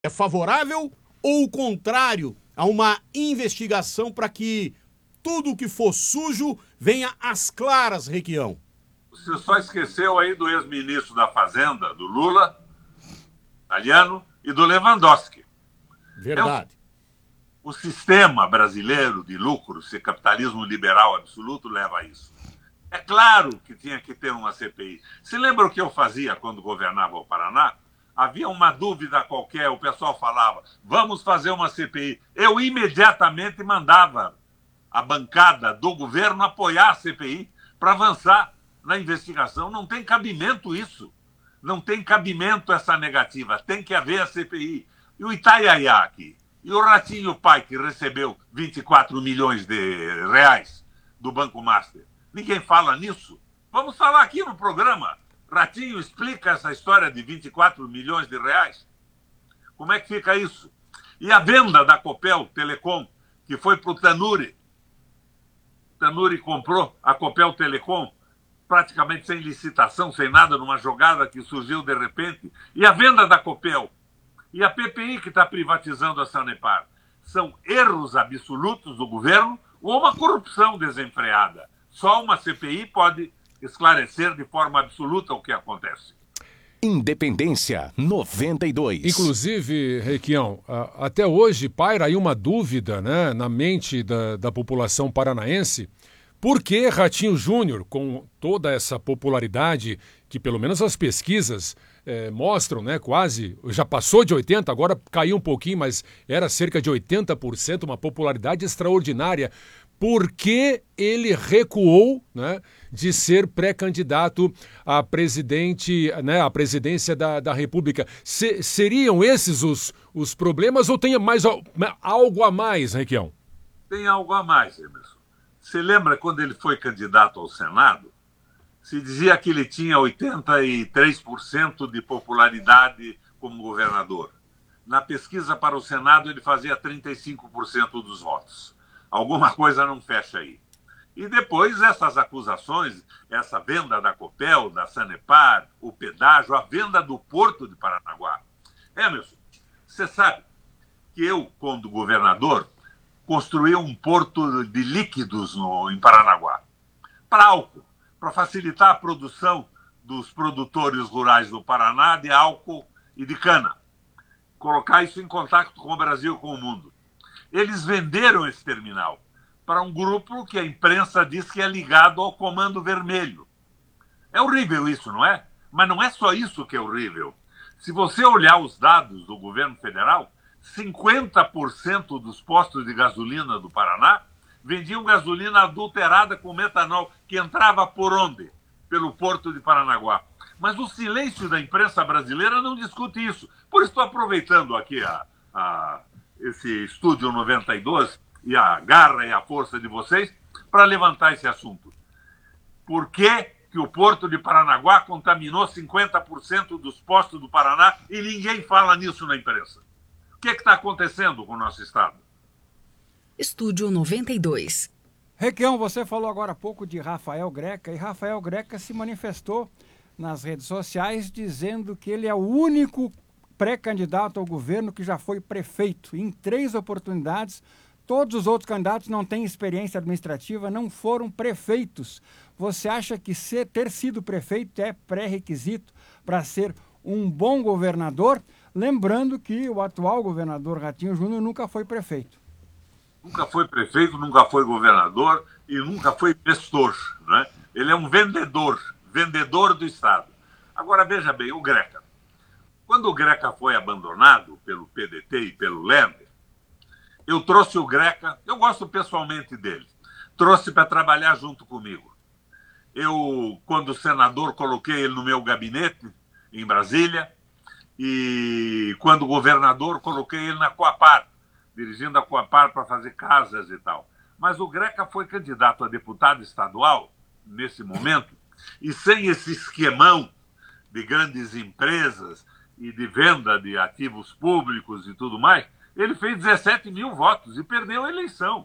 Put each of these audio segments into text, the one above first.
é favorável ou o contrário a uma investigação para que tudo que for sujo venha às claras, Requião? Você só esqueceu aí do ex-ministro da Fazenda, do Lula, italiano, e do Lewandowski. Verdade. O sistema brasileiro de lucro, esse capitalismo liberal absoluto, leva a isso. É claro que tinha que ter uma CPI. Se lembra o que eu fazia quando governava o Paraná? Havia uma dúvida qualquer, o pessoal falava, vamos fazer uma CPI. Eu imediatamente mandava a bancada do governo apoiar a CPI para avançar na investigação. Não tem cabimento isso. Não tem cabimento essa negativa. Tem que haver a CPI. E o Itaiaiá aqui, e o Ratinho Pai, que recebeu 24 milhões de reais do Banco Master. Ninguém fala nisso. Vamos falar aqui no programa. Ratinho explica essa história de 24 milhões de reais. Como é que fica isso? E a venda da Copel Telecom, que foi para o Tanuri. Tanuri comprou a Copel Telecom praticamente sem licitação, sem nada, numa jogada que surgiu de repente. E a venda da Copel e a PPI, que está privatizando a Sanepar, são erros absolutos do governo ou uma corrupção desenfreada. Só uma CPI pode esclarecer de forma absoluta o que acontece. Independência 92. Inclusive, Requião, até hoje paira aí uma dúvida, né, na mente da população paranaense. Por que Ratinho Júnior, com toda essa popularidade que pelo menos as pesquisas mostram, né, quase, já passou de 80%, agora caiu um pouquinho, mas era cerca de 80%, uma popularidade extraordinária. Por que ele recuou, né, de ser pré-candidato a presidente, né, à presidência da República? Seriam esses os problemas ou tem mais algo a mais, Requião? Tem algo a mais, Emerson. Você lembra quando ele foi candidato ao Senado? Se dizia que ele tinha 83% de popularidade como governador. Na pesquisa para o Senado, ele fazia 35% dos votos. Alguma coisa não fecha aí. E depois essas acusações, essa venda da Copel, da Sanepar, o pedágio, a venda do Porto de Paranaguá. Emerson, você sabe que eu, quando governador, construí um porto de líquidos em Paranaguá. Para álcool, para facilitar a produção dos produtores rurais do Paraná de álcool e de cana. Colocar isso em contato com o Brasil e com o mundo. Eles venderam esse terminal para um grupo que a imprensa diz que é ligado ao Comando Vermelho. É horrível isso, não é? Mas não é só isso que é horrível. Se você olhar os dados do governo federal, 50% dos postos de gasolina do Paraná vendiam gasolina adulterada com metanol, que entrava por onde? Pelo Porto de Paranaguá. Mas o silêncio da imprensa brasileira não discute isso. Por isso estou aproveitando aqui esse Estúdio 92 e a garra e a força de vocês para levantar esse assunto. Por que o Porto de Paranaguá contaminou 50% dos postos do Paraná e ninguém fala nisso na imprensa? O que está acontecendo com o nosso Estado? Estúdio 92. Requião, você falou agora há pouco de Rafael Greca, e Rafael Greca se manifestou nas redes sociais dizendo que ele é o único pré-candidato ao governo que já foi prefeito. Em 3 oportunidades, todos os outros candidatos não têm experiência administrativa, não foram prefeitos. Você acha que ter sido prefeito é pré-requisito para ser um bom governador? Lembrando que o atual governador Ratinho Júnior nunca foi prefeito. Nunca foi prefeito, nunca foi governador e nunca foi gestor, né? Ele é um vendedor do Estado. Agora, veja bem, o Greca. Quando o Greca foi abandonado pelo PDT e pelo Lender, eu trouxe o Greca, eu gosto pessoalmente dele, trouxe para trabalhar junto comigo. Eu, quando senador, coloquei ele no meu gabinete em Brasília e, quando governador, coloquei ele na Coapar, dirigindo a Coapar para fazer casas e tal. Mas o Greca foi candidato a deputado estadual, nesse momento, e sem esse esquemão de grandes empresas e de venda de ativos públicos e tudo mais, ele fez 17 mil votos e perdeu a eleição.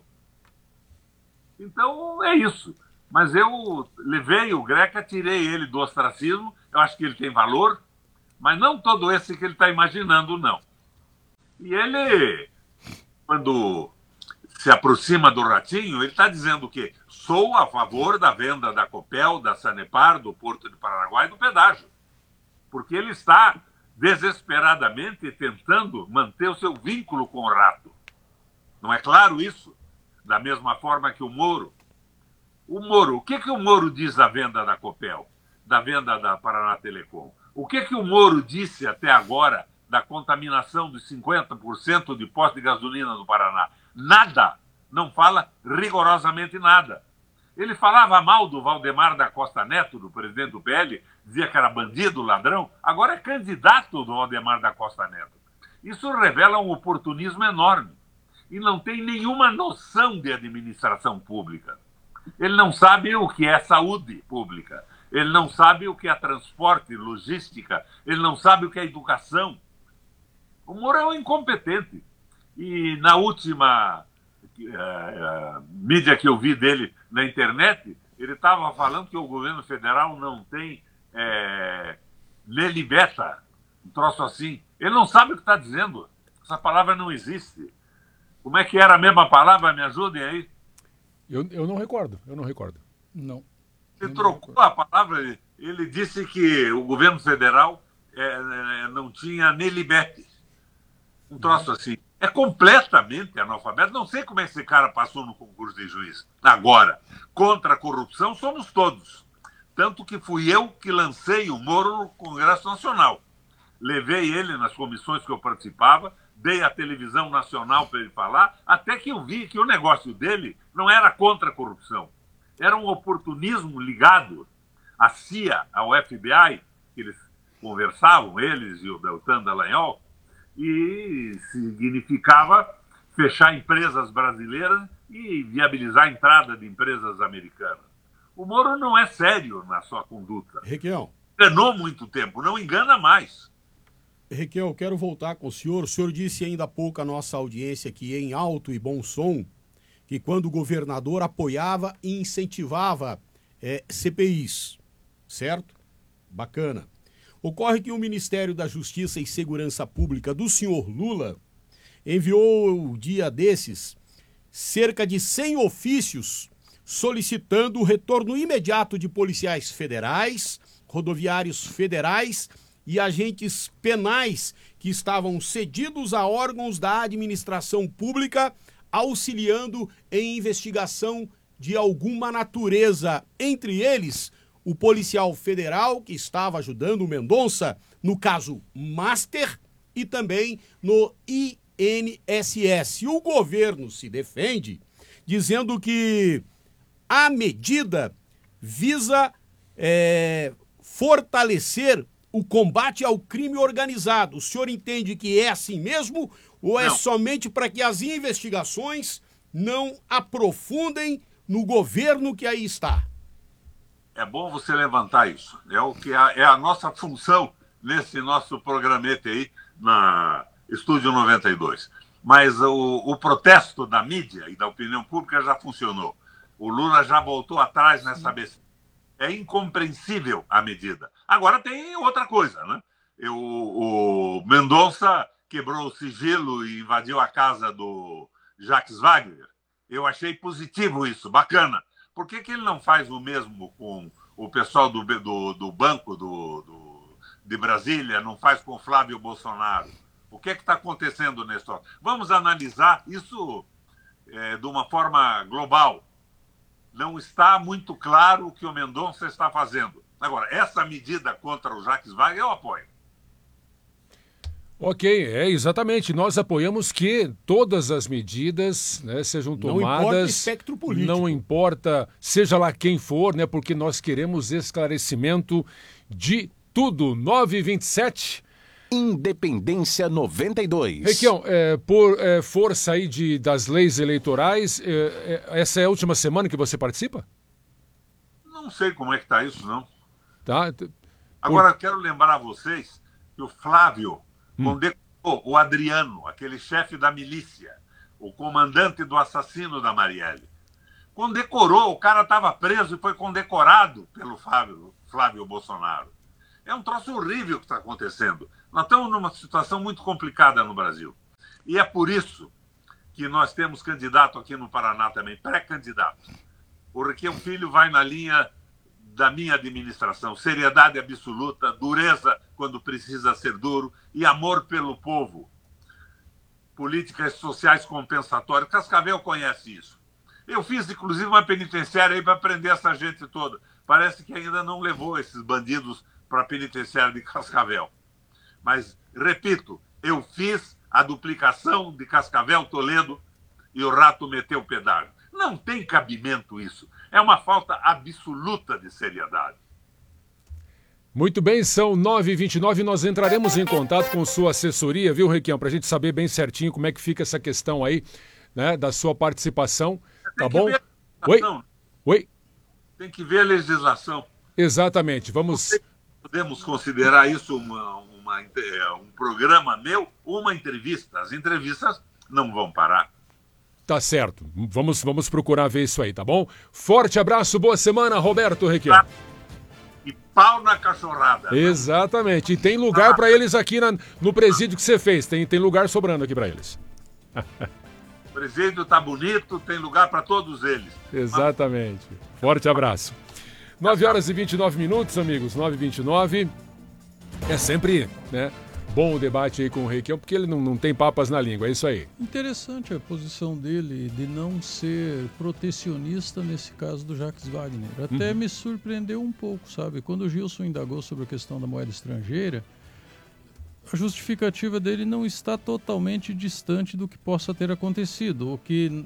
Então, é isso. Mas eu levei o Greca, tirei ele do ostracismo, eu acho que ele tem valor, mas não todo esse que ele está imaginando, não. E ele, quando se aproxima do Ratinho, ele está dizendo que sou a favor da venda da Copel, da Sanepar, do Porto de Paranaguá e do pedágio. Porque ele está desesperadamente tentando manter o seu vínculo com o rato. Não é claro isso? Da mesma forma que o Moro. O que o Moro diz da venda da Copel, da venda da Paraná Telecom? O que o Moro disse até agora da contaminação de 50% de postos de gasolina no Paraná? Nada. Não fala rigorosamente nada. Ele falava mal do Valdemar da Costa Neto, do presidente do PL, dizia que era bandido, ladrão. Agora é candidato do Valdemar da Costa Neto. Isso revela um oportunismo enorme. E não tem nenhuma noção de administração pública. Ele não sabe o que é saúde pública. Ele não sabe o que é transporte, logística. Ele não sabe o que é educação. O Moro é um incompetente. E na última mídia que eu vi dele na internet, ele estava falando que o governo federal não tem nelibeta, um troço assim. Ele não sabe o que está dizendo. Essa palavra não existe. Como é que era a mesma palavra? Me ajudem aí. Eu não recordo, Não. Ele trocou a palavra, ele disse que o governo federal não tinha nelibete. Um troço assim. É completamente analfabeto. Não sei como esse cara passou no concurso de juiz. Agora, contra a corrupção somos todos. Tanto que fui eu que lancei o Moro no Congresso Nacional. Levei ele nas comissões que eu participava, dei a televisão nacional para ele falar, até que eu vi que o negócio dele não era contra a corrupção. Era um oportunismo ligado à CIA, ao FBI, que eles conversavam, eles e o Deltan Dallagnol, e significava fechar empresas brasileiras e viabilizar a entrada de empresas americanas. O Moro não é sério na sua conduta. Requião. Enganou muito tempo, não engana mais. Requião, eu quero voltar com o senhor. O senhor disse ainda há pouco à nossa audiência aqui em alto e bom som que quando o governador apoiava e incentivava CPIs, certo? Bacana. Ocorre que o Ministério da Justiça e Segurança Pública do senhor Lula enviou, o dia desses, cerca de 100 ofícios solicitando o retorno imediato de policiais federais, rodoviários federais e agentes penais que estavam cedidos a órgãos da administração pública, auxiliando em investigação de alguma natureza, entre eles o policial federal que estava ajudando o Mendonça no caso Master e também no INSS. O governo se defende dizendo que a medida visa fortalecer o combate ao crime organizado. O senhor entende que é assim mesmo ou é somente para que as investigações não aprofundem no governo que aí está? É bom você levantar isso. É o que é a nossa função nesse nosso programete aí, na Estúdio 92. Mas o protesto da mídia e da opinião pública já funcionou. O Lula já voltou atrás nessa besteira. É incompreensível a medida. Agora tem outra coisa, né? O Mendonça quebrou o sigilo e invadiu a casa do Jacques Wagner. Eu achei positivo isso, bacana. Por que ele não faz o mesmo com o pessoal do Banco de Brasília, não faz com o Flávio Bolsonaro? O que está acontecendo nesse troço? Vamos analisar isso de uma forma global. Não está muito claro o que o Mendonça está fazendo. Agora, essa medida contra o Jacques Wagner, eu apoio. Ok, exatamente. Nós apoiamos que todas as medidas, né, sejam tomadas. Não importa o espectro político. Não importa, seja lá quem for, né, porque nós queremos esclarecimento de tudo. 9h27. Independência 92. Requião, por força aí das leis eleitorais, essa é a última semana que você participa? Não sei como é que está isso, não. Tá. Agora, eu quero lembrar a vocês que o Flávio condecorou o Adriano, aquele chefe da milícia, o comandante do assassino da Marielle. Condecorou, o cara estava preso e foi condecorado pelo Flávio Bolsonaro. É um troço horrível que está acontecendo. Nós estamos numa situação muito complicada no Brasil. E é por isso que nós temos candidato aqui no Paraná também, pré-candidato. O Requião Filho vai na linha da minha administração, seriedade absoluta, dureza quando precisa ser duro e amor pelo povo. Políticas sociais compensatórias. Cascavel conhece isso. Eu fiz, inclusive, uma penitenciária aí para prender essa gente toda. Parece que ainda não levou esses bandidos para a penitenciária de Cascavel. Mas, repito, eu fiz a duplicação de Cascavel, Toledo, e o rato meteu o pedágio. Não tem cabimento isso. É uma falta absoluta de seriedade. Muito bem, são 9h29 e nós entraremos em contato com sua assessoria, viu, Requião, para a gente saber bem certinho como é que fica essa questão aí, né, da sua participação, tá bom? Oi? Oi? Tem que ver a legislação. Exatamente, vamos... Podemos considerar isso um programa meu, uma entrevista. As entrevistas não vão parar. Tá certo, vamos procurar ver isso aí, tá bom? Forte abraço, boa semana, Roberto Requião. E pau na cachorrada. Exatamente. E tem lugar para eles aqui no presídio que você fez. Tem lugar sobrando aqui para eles. O presídio tá bonito, tem lugar para todos eles. Exatamente. Forte abraço. 9h29, amigos. 9h29. É sempre, né, bom o debate aí com o Requião, porque ele não tem papas na língua. É isso aí. Interessante a posição dele de não ser protecionista nesse caso do Jacques Wagner. Até me surpreendeu um pouco, sabe? Quando o Gilson indagou sobre a questão da moeda estrangeira, a justificativa dele não está totalmente distante do que possa ter acontecido.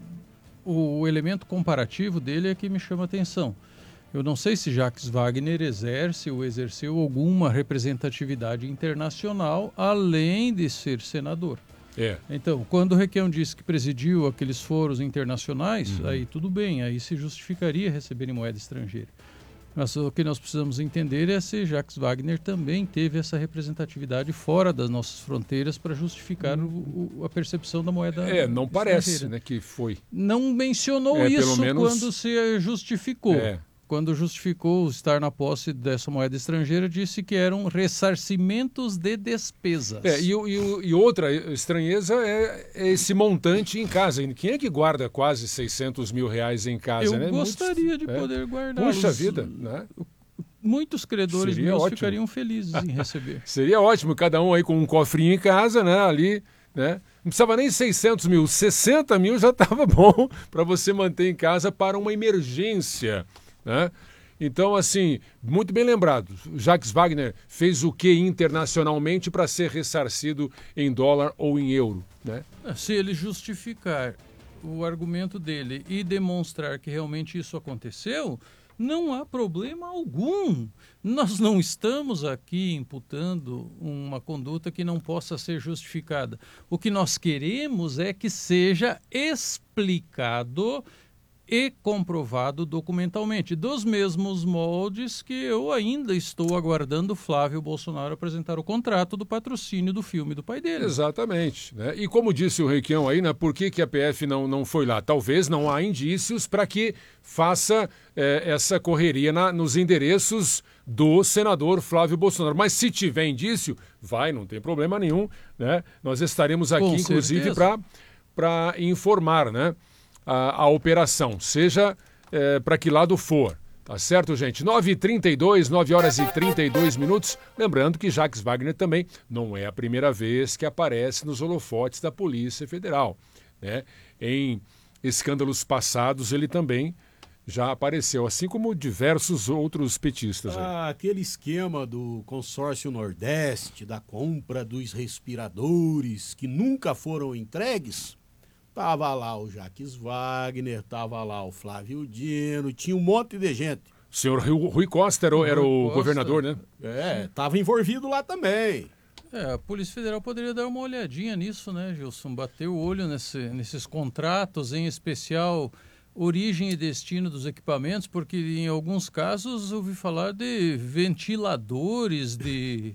O elemento comparativo dele é que me chama a atenção. Eu não sei se Jacques Wagner exerce ou exerceu alguma representatividade internacional além de ser senador. Então, quando o Requião disse que presidiu aqueles foros internacionais, aí tudo bem, aí se justificaria receber em moeda estrangeira. Mas o que nós precisamos entender é se Jacques Wagner também teve essa representatividade fora das nossas fronteiras para justificar a percepção da moeda estrangeira. Não parece, né, que foi. Não mencionou isso pelo menos... quando se justificou. Quando justificou estar na posse dessa moeda estrangeira, disse que eram ressarcimentos de despesas. E outra estranheza é esse montante em casa. Quem é que guarda quase 600 mil reais em casa? Eu gostaria de poder guardar. Puxa vida, né? Muitos credores Seria meus ótimo. ficariam felizes em receber. Seria ótimo, cada um aí com um cofrinho em casa, né, ali, né? Não precisava nem 600 mil, 60 mil já estava bom para você manter em casa para uma emergência, né? Então, assim, muito bem lembrado, Jacques Wagner fez o que internacionalmente para ser ressarcido em dólar ou em euro, né? Se ele justificar o argumento dele e demonstrar que realmente isso aconteceu, não há problema algum. Nós não estamos aqui imputando uma conduta que não possa ser justificada. O que nós queremos é que seja explicado e comprovado documentalmente, dos mesmos moldes que eu ainda estou aguardando Flávio Bolsonaro apresentar o contrato do patrocínio do filme do pai dele. Exatamente, né? E como disse o Requião aí, né, por que a PF não foi lá? Talvez não há indícios para que faça essa correria nos endereços do senador Flávio Bolsonaro. Mas se tiver indício, vai, não tem problema nenhum, né? Nós estaremos aqui, inclusive, para informar, né, a operação, seja para que lado for. Tá certo, gente? 9h32, 9h32. Lembrando que Jacques Wagner também não é a primeira vez que aparece nos holofotes da Polícia Federal, né? Em escândalos passados, ele também já apareceu, assim como diversos outros petistas. Aquele esquema do consórcio Nordeste, da compra dos respiradores que nunca foram entregues, tava lá o Jacques Wagner, tava lá o Flávio Dino, tinha um monte de gente. O senhor Rui Costa era o governador, né? Tava envolvido lá também. A Polícia Federal poderia dar uma olhadinha nisso, né, Gilson? Bater o olho nesses contratos, em especial origem e destino dos equipamentos, porque em alguns casos ouvi falar de ventiladores, de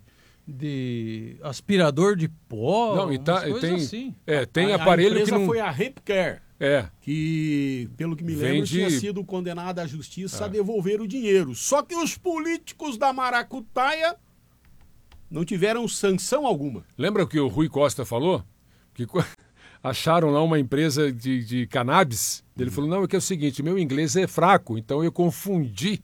aspirador de pó, não, e tem assim. Tem aparelho que não... foi a Rempcare, que, pelo que me lembro, tinha sido condenada à justiça a devolver o dinheiro. Só que os políticos da maracutaia não tiveram sanção alguma. Lembra o que o Rui Costa falou? Que acharam lá uma empresa de cannabis. Ele falou, não, é que é o seguinte, meu inglês é fraco, então eu confundi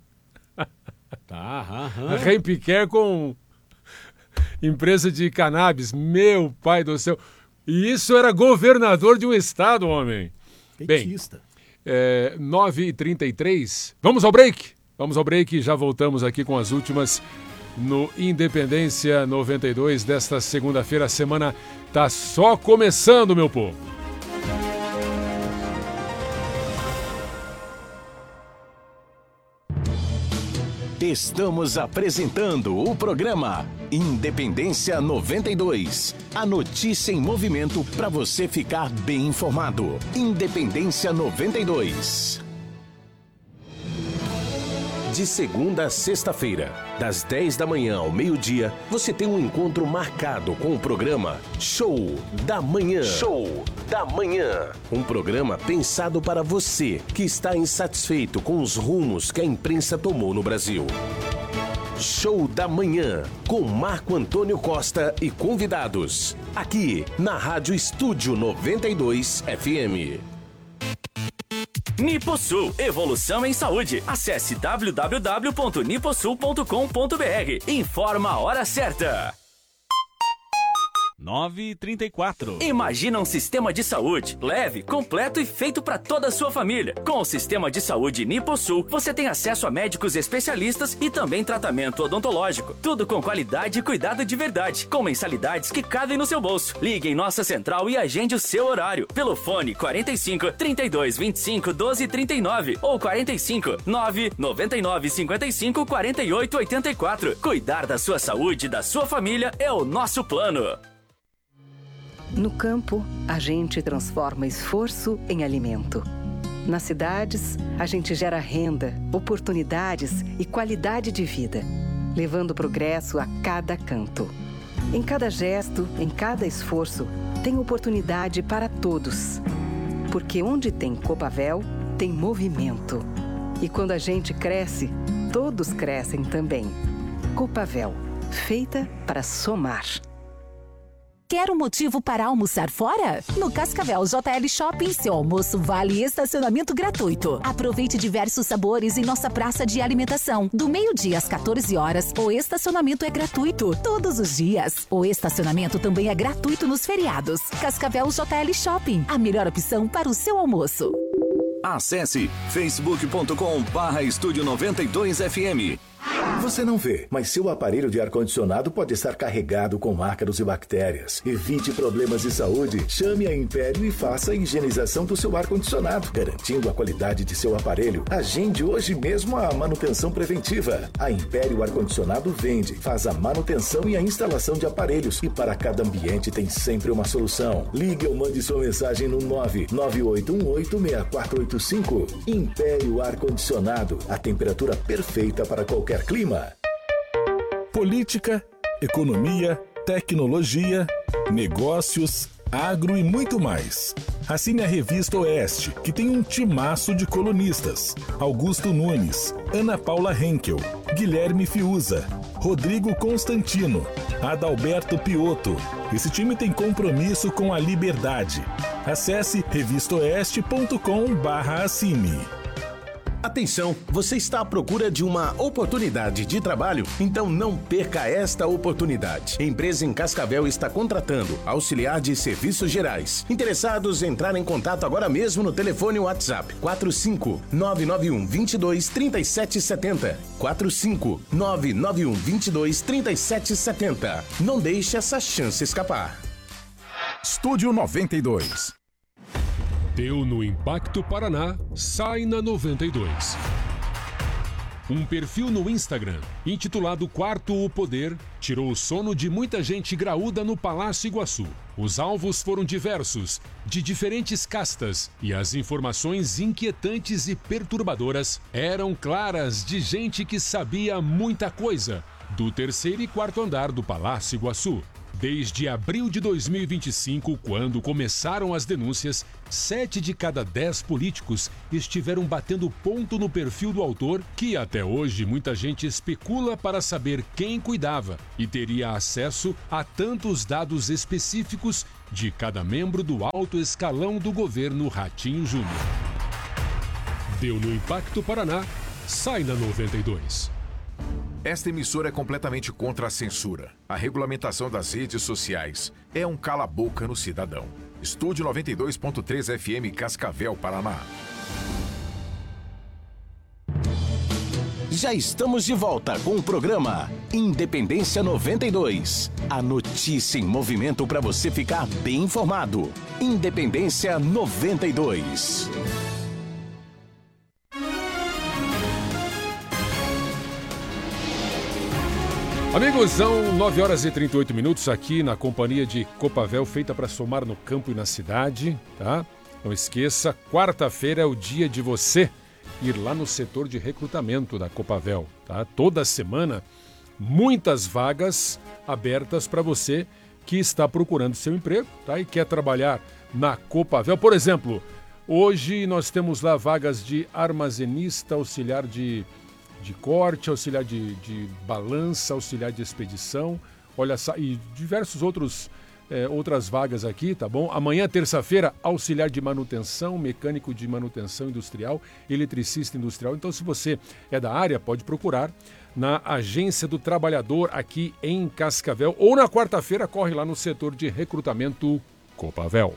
a Rempicare com empresa de cannabis. Meu pai do céu. E isso era governador de um estado, homem. Petista. Bem, 9h33. Vamos ao break? Vamos ao break e já voltamos aqui com as últimas no Independência 92 desta segunda-feira. A semana tá só começando, meu povo. Estamos apresentando o programa Independência 92. A notícia em movimento para você ficar bem informado. Independência 92. De segunda a sexta-feira, das 10 da manhã ao meio-dia, você tem um encontro marcado com o programa Show da Manhã. Show da Manhã. Um programa pensado para você que está insatisfeito com os rumos que a imprensa tomou no Brasil. Show da Manhã, com Marco Antônio Costa e convidados. Aqui, na Rádio Estúdio 92 FM. Niposul, evolução em saúde. Acesse www.niposul.com.br. Informa a hora certa. 9h34. Imagina um sistema de saúde leve, completo e feito para toda a sua família. Com o sistema de saúde Niposul, você tem acesso a médicos especialistas e também tratamento odontológico. Tudo com qualidade e cuidado de verdade, com mensalidades que cabem no seu bolso. Ligue em nossa central e agende o seu horário pelo fone 45 32 25 12 39 ou 45 9 99 55 48 84. Cuidar da sua saúde e da sua família é o nosso plano. No campo, a gente transforma esforço em alimento. Nas cidades, a gente gera renda, oportunidades e qualidade de vida, levando progresso a cada canto. Em cada gesto, em cada esforço, tem oportunidade para todos. Porque onde tem Copavel, tem movimento. E quando a gente cresce, todos crescem também. Copavel, feita para somar. Quer um motivo para almoçar fora? No Cascavel JL Shopping, seu almoço vale estacionamento gratuito. Aproveite diversos sabores em nossa praça de alimentação. Do meio-dia às 14 horas, o estacionamento é gratuito. Todos os dias. O estacionamento também é gratuito nos feriados. Cascavel JL Shopping, a melhor opção para o seu almoço. Acesse facebook.com/Estúdio 92 FM. Você não vê, mas seu aparelho de ar-condicionado pode estar carregado com ácaros e bactérias. Evite problemas de saúde. Chame a Império e faça a higienização do seu ar-condicionado, garantindo a qualidade de seu aparelho. Agende hoje mesmo a manutenção preventiva. A Império Ar-Condicionado vende, faz a manutenção e a instalação de aparelhos. E para cada ambiente tem sempre uma solução. Ligue ou mande sua mensagem no 998186485. Império Ar-Condicionado, a temperatura perfeita para qualquer clima. Política, economia, tecnologia, negócios, agro e muito mais. Assine a Revista Oeste, que tem um timaço de colunistas. Augusto Nunes, Ana Paula Henkel, Guilherme Fiuza, Rodrigo Constantino, Adalberto Piotto. Esse time tem compromisso com a liberdade. Acesse revistaoeste.com/assine. Atenção, você está à procura de uma oportunidade de trabalho? Então não perca esta oportunidade. A empresa em Cascavel está contratando auxiliar de serviços gerais. Interessados, entrar em contato agora mesmo no telefone WhatsApp 45991 22 3770. 45991 22 3770. Não deixe essa chance escapar. Estúdio 92. Deu no Impacto Paraná, sai na 92. Um perfil no Instagram, intitulado Quarto o Poder, tirou o sono de muita gente graúda no Palácio Iguaçu. Os alvos foram diversos, de diferentes castas, e as informações inquietantes e perturbadoras eram claras de gente que sabia muita coisa do terceiro e quarto andar do Palácio Iguaçu. Desde abril de 2025, quando começaram as denúncias, 7 de cada 10 políticos estiveram batendo ponto no perfil do autor, que até hoje muita gente especula para saber quem cuidava e teria acesso a tantos dados específicos de cada membro do alto escalão do governo Ratinho Júnior. Deu no Impacto Paraná, sai na 92. Esta emissora é completamente contra a censura. A regulamentação das redes sociais é um cala-boca no cidadão. Estúdio 92.3 FM Cascavel, Paraná. Já estamos de volta com o programa Independência 92. A notícia em movimento para você ficar bem informado. Independência 92. Amigos, são 9 horas e 38 minutos aqui na companhia de Copavel, feita para somar no campo e na cidade, tá? Não esqueça, quarta-feira é o dia de você ir lá no setor de recrutamento da Copavel, tá? Toda semana, muitas vagas abertas para você que está procurando seu emprego, tá? E quer trabalhar na Copavel. Por exemplo, hoje nós temos lá vagas de armazenista, auxiliar de corte, auxiliar de balança, auxiliar de expedição, olha só, e diversos outras vagas aqui, tá bom? Amanhã, terça-feira, auxiliar de manutenção, mecânico de manutenção industrial, eletricista industrial. Então, se você é da área, pode procurar na Agência do Trabalhador aqui em Cascavel, ou na quarta-feira, corre lá no setor de recrutamento Copavel.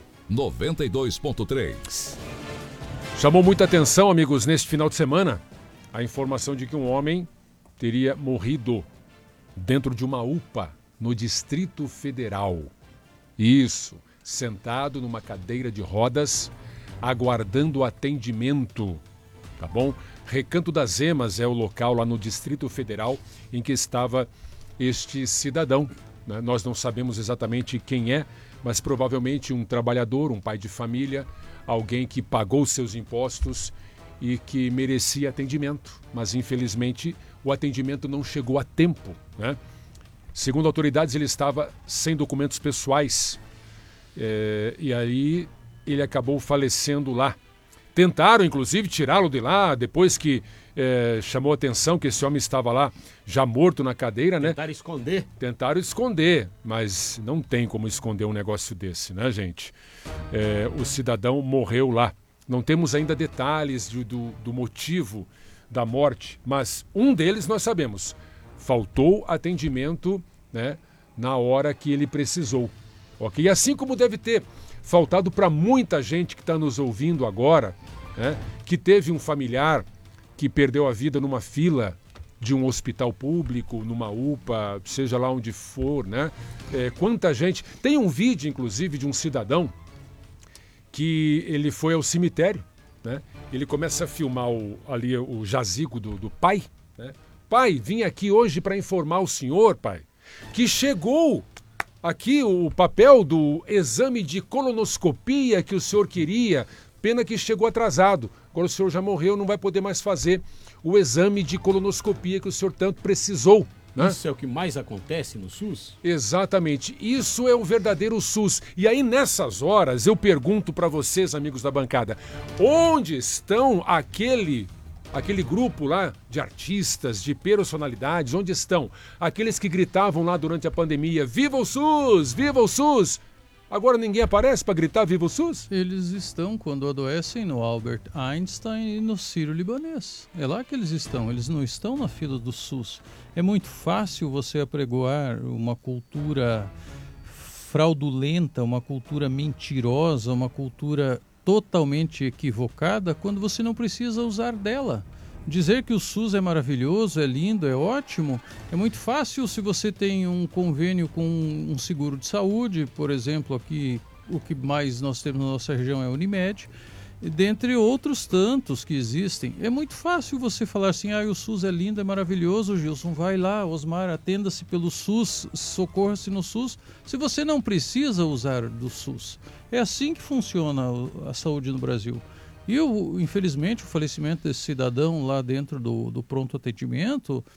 92.3. Chamou muita atenção, amigos, neste final de semana, a informação de que um homem teria morrido dentro de uma UPA no Distrito Federal. Isso, sentado numa cadeira de rodas, aguardando atendimento, tá bom? Recanto das Emas é o local lá no Distrito Federal em que estava este cidadão, né? Nós não sabemos exatamente quem é, mas provavelmente um trabalhador, um pai de família, alguém que pagou seus impostos e que merecia atendimento, mas infelizmente o atendimento não chegou a tempo, né? Segundo autoridades, ele estava sem documentos pessoais e aí ele acabou falecendo lá. Tentaram, inclusive, tirá-lo de lá depois que chamou a atenção que esse homem estava lá já morto na cadeira, né? Tentaram esconder. Tentaram esconder, mas não tem como esconder um negócio desse, né, gente? O cidadão morreu lá. Não temos ainda detalhes do motivo da morte, mas um deles nós sabemos. Faltou atendimento, né, na hora que ele precisou. Ok? Assim como deve ter faltado para muita gente que está nos ouvindo agora, né, que teve um familiar que perdeu a vida numa fila de um hospital público, numa UPA, seja lá onde for, né? Quanta gente... Tem um vídeo, inclusive, de um cidadão que ele foi ao cemitério, né? Ele começa a filmar ali o jazigo do pai, né? Pai, vim aqui hoje para informar o senhor, pai, que chegou aqui o papel do exame de colonoscopia que o senhor queria, pena que chegou atrasado. Agora o senhor já morreu, não vai poder mais fazer o exame de colonoscopia que o senhor tanto precisou. Né? Isso é o que mais acontece no SUS? Exatamente, isso é o verdadeiro SUS. E aí nessas horas eu pergunto para vocês, amigos da bancada, onde estão aquele grupo lá de artistas, de personalidades, onde estão aqueles que gritavam lá durante a pandemia, viva o SUS, viva o SUS? Agora ninguém aparece para gritar viva o SUS? Eles estão, quando adoecem, no Albert Einstein e no Sírio-Libanês. É lá que eles não estão na fila do SUS. É muito fácil você apregoar uma cultura fraudulenta, uma cultura mentirosa, uma cultura totalmente equivocada quando você não precisa usar dela. Dizer que o SUS é maravilhoso, é lindo, é ótimo, é muito fácil se você tem um convênio com um seguro de saúde, por exemplo, aqui o que mais nós temos na nossa região é a Unimed, dentre outros tantos que existem. É muito fácil você falar assim, o SUS é lindo, é maravilhoso, Gilson, vai lá, Osmar, atenda-se pelo SUS, socorra-se no SUS, se você não precisa usar do SUS. É assim que funciona a saúde no Brasil. E, infelizmente, o falecimento desse cidadão lá dentro do pronto atendimento,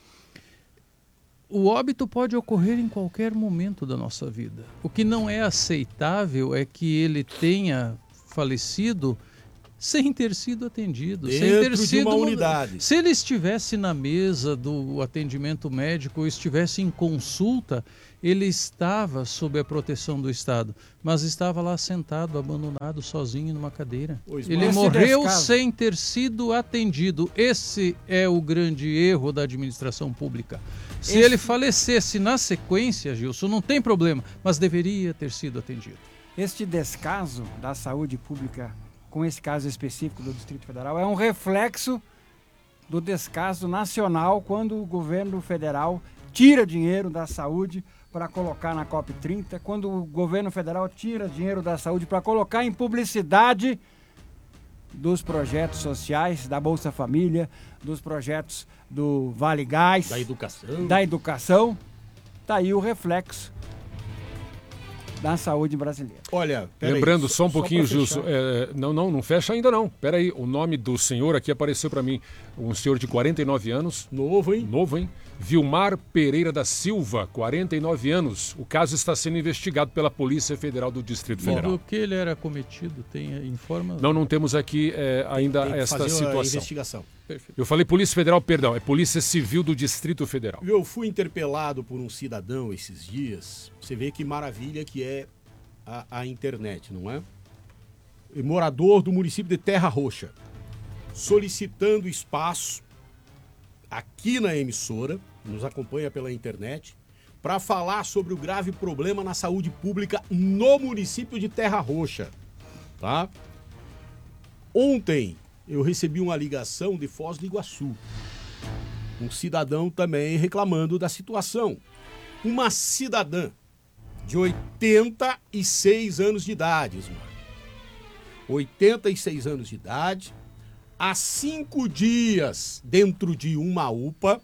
o óbito pode ocorrer em qualquer momento da nossa vida. O que não é aceitável é que ele tenha falecido sem ter sido atendido, sem Dentro ter de sido uma unidade. Se ele estivesse na mesa do atendimento médico ou estivesse em consulta, ele estava sob a proteção do Estado, mas estava lá sentado, abandonado, sozinho numa cadeira. Ele morreu sem ter sido atendido. Esse é o grande erro da administração pública. Se ele falecesse na sequência, Gilson, não tem problema, mas deveria ter sido atendido. Este descaso da saúde pública, com esse caso específico do Distrito Federal, é um reflexo do descaso nacional quando o governo federal tira dinheiro da saúde para colocar na COP30, quando o governo federal tira dinheiro da saúde para colocar em publicidade dos projetos sociais, da Bolsa Família, dos projetos do Vale Gás, da educação. Tá aí o reflexo da saúde brasileira. Olha, lembrando só um pouquinho, Gilson, não fecha ainda não. Peraí, o nome do senhor aqui apareceu para mim, um senhor de 49 anos. Novo, hein? Vilmar Pereira da Silva, 49 anos. O caso está sendo investigado pela Polícia Federal do Distrito Federal. Do que ele era cometido, informa? Não temos aqui ainda esta situação. A investigação. Perfeito. Eu falei Polícia Federal, perdão, é Polícia Civil do Distrito Federal. Eu fui interpelado por um cidadão esses dias. Você vê que maravilha que é a internet, não é? Morador do município de Terra Roxa, solicitando espaço aqui na emissora, nos acompanha pela internet, para falar sobre o grave problema na saúde pública no município de Terra Roxa, tá? Ontem eu recebi uma ligação de Foz do Iguaçu, um cidadão também reclamando da situação. Uma cidadã de 86 anos de idade, Ismar. 86 anos de idade, há 5 dias dentro de uma UPA,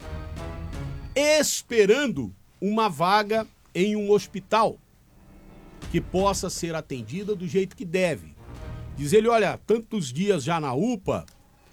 esperando uma vaga em um hospital que possa ser atendida do jeito que deve. Diz ele, olha, tantos dias já na UPA,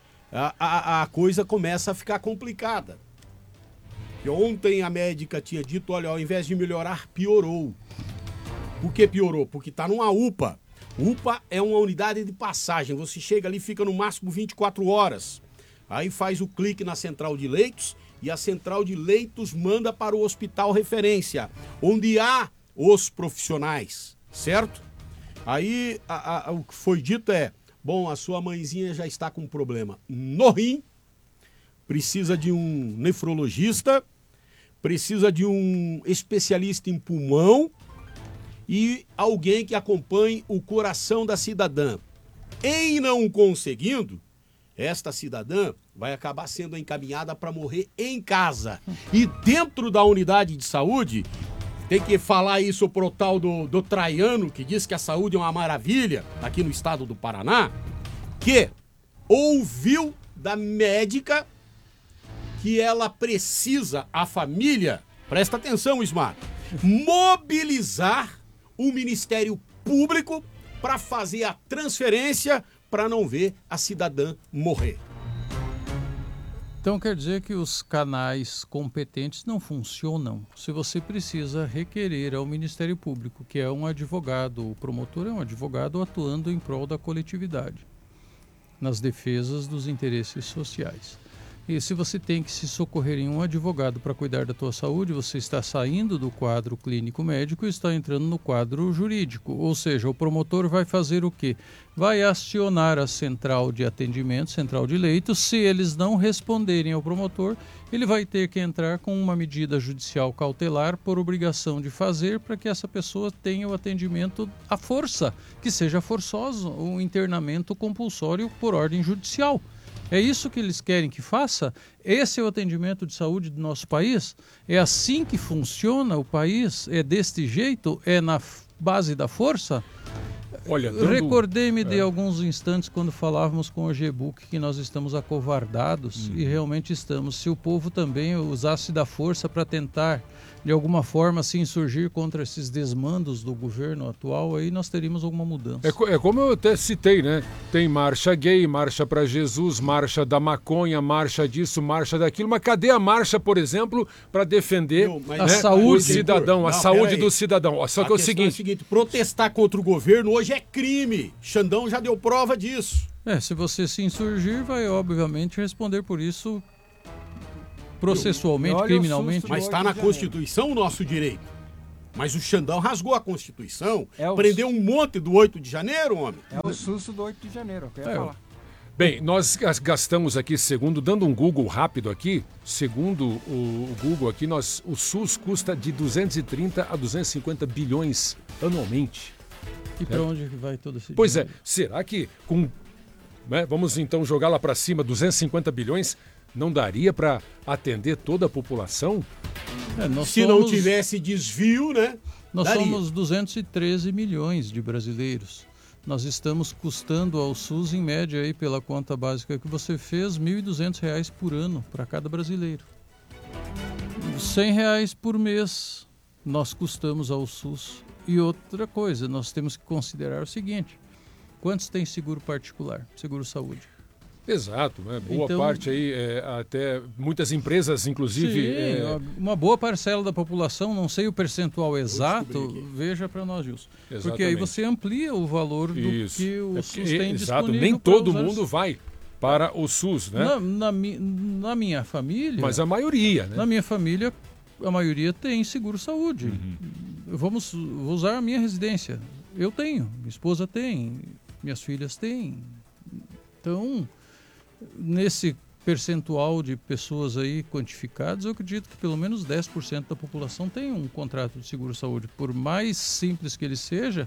a coisa começa a ficar complicada. E ontem a médica tinha dito, olha, ao invés de melhorar, piorou. Por que piorou? Porque está numa UPA. UPA é uma unidade de passagem. Você chega ali, fica no máximo 24 horas. Aí faz o clique na central de leitos e a central de leitos manda para o hospital referência, onde há os profissionais, certo? Aí o que foi dito é, bom, a sua mãezinha já está com um problema no rim, precisa de um nefrologista, precisa de um especialista em pulmão e alguém que acompanhe o coração da cidadã. Em não conseguindo, esta cidadã vai acabar sendo encaminhada para morrer em casa. E dentro da unidade de saúde, tem que falar isso pro tal do Traiano, que diz que a saúde é uma maravilha aqui no estado do Paraná, que ouviu da médica que ela precisa, a família, presta atenção, Ismar, mobilizar o Ministério Público para fazer a transferência para não ver a cidadã morrer. Então quer dizer que os canais competentes não funcionam se você precisa requerer ao Ministério Público, que é um advogado, o promotor é um advogado atuando em prol da coletividade, nas defesas dos interesses sociais. E se você tem que se socorrer em um advogado para cuidar da tua saúde, você está saindo do quadro clínico médico e está entrando no quadro jurídico. Ou seja, o promotor vai fazer o quê? Vai acionar a central de atendimento, central de leitos. Se eles não responderem ao promotor, ele vai ter que entrar com uma medida judicial cautelar por obrigação de fazer para que essa pessoa tenha o atendimento à força, que seja forçoso, um internamento compulsório por ordem judicial. É isso que eles querem que faça? Esse é o atendimento de saúde do nosso país? É assim que funciona o país? É deste jeito? É na base da força? Olha, recordei-me de alguns instantes quando falávamos com o G-Book que nós estamos acovardados e realmente estamos. Se o povo também usasse da força para tentar, de alguma forma, se insurgir contra esses desmandos do governo atual, aí nós teríamos alguma mudança. É como eu até citei, né? Tem marcha gay, marcha para Jesus, marcha da maconha, marcha disso, marcha daquilo. Mas cadê a marcha, por exemplo, para defender a saúde do cidadão, a saúde do cidadão? Só que é o seguinte, protestar contra o governo hoje é crime. Xandão já deu prova disso. Se você se insurgir, vai obviamente responder por isso processualmente, criminalmente. Mas está na Constituição o nosso direito. Mas o Xandão rasgou a Constituição, prendeu um monte do 8 de janeiro, homem. É o susto do 8 de janeiro, eu queria falar. Bem, nós gastamos aqui, dando um Google rápido aqui, segundo o Google aqui, o SUS custa de 230 a 250 bilhões anualmente. E para onde vai todo esse dinheiro? Pois é, será que vamos então jogar lá para cima 250 bilhões, não daria para atender toda a população? Se não tivesse desvio, né? Nós somos 213 milhões de brasileiros. Nós estamos custando ao SUS, em média, aí, pela conta básica que você fez, R$ 1.200 por ano para cada brasileiro. R$ 100 por mês nós custamos ao SUS. E outra coisa, nós temos que considerar o seguinte: quantos têm seguro particular, seguro-saúde? Exato, né? Boa parte aí, até muitas empresas, inclusive... Sim, uma boa parcela da população, não sei o percentual exato, veja para nós, Gilson. Exatamente. Porque aí você amplia o valor do que o SUS tem disponível. Nem todo mundo vai para o SUS, né? Na minha família... Mas a maioria, né? Na minha família, a maioria tem seguro-saúde. Vou usar a minha residência. Eu tenho, minha esposa tem, minhas filhas têm. Então... Nesse percentual de pessoas aí quantificadas, eu acredito que pelo menos 10% da população tem um contrato de seguro-saúde. Por mais simples que ele seja,